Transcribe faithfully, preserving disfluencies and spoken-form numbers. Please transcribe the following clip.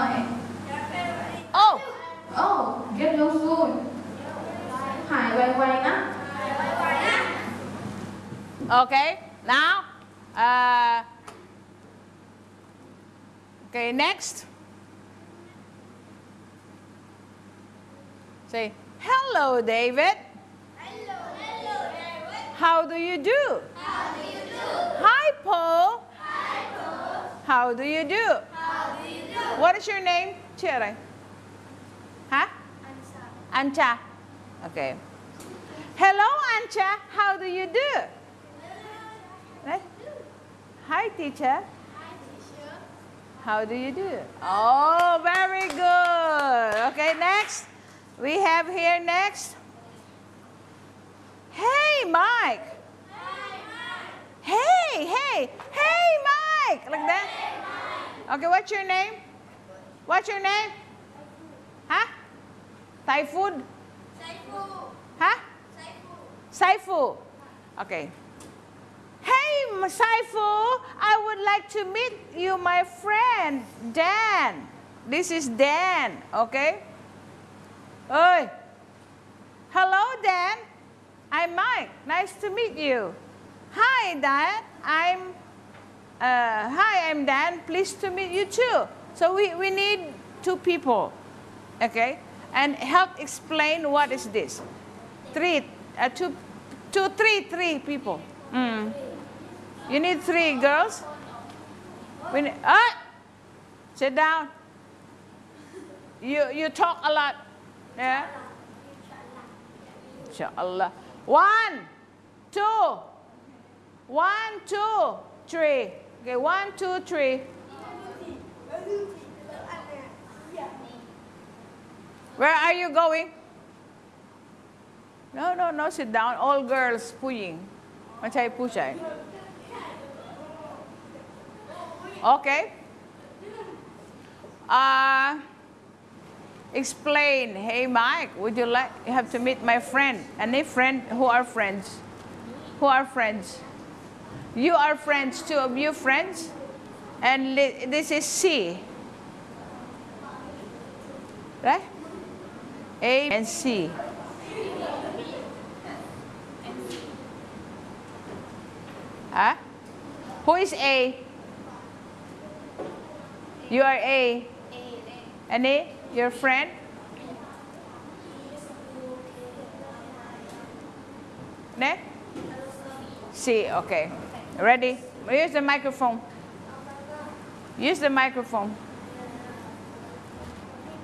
Oh. Oh, get well soon. หายไวๆนะ Okay, now, uh, okay, next. Say, hello, David. Hello, hello, David. How do you do? How do you do? Hi, Paul. Hi, Paul. How do you do? How do you do? What is your name? ชื่ออะไร Huh? Ansa. Anja. Okay. Hello, Anja. How do you do? Right? Hi, teacher. Hi, teacher. How do you do? Oh, very good. Okay, next. We have here next. Hey, Mike. Hi, Mike. Hey, hey, hey, Mike. Like that. Okay, what's your name? What's your name? Huh? Typhoon? Saifu. Huh? Saifu. Saifu. Okay. Hey, Saifu, I would like to meet you, my friend, Dan. This is Dan, okay? Oi. Hello, Dan. I'm Mike. Nice to meet you. Hi, Dan. I'm, uh, hi, I'm Dan. Pleased to meet you too. So we, we need two people, okay? And help explain what is this. Three, uh, two, two, three, three people. Mm. You need three girls. We need, ah, sit down. You you talk a lot. Yeah. Inshallah. One, two, one, two, three. Okay, one, two, three. Where are you going? No, no, no, sit down. All girls, ผู้หญิง ไม่ใช่ผู้ชาย Okay. Uh, explain. Hey, Mike, would you like, you have to meet my friend. Any friend? Who are friends? Who are friends? You are friends, two of you friends. And this is C. Right? A and C. Huh? Who is A? You are A. And A, your friend? Ne? C, okay. Ready? Use the microphone. Use the microphone.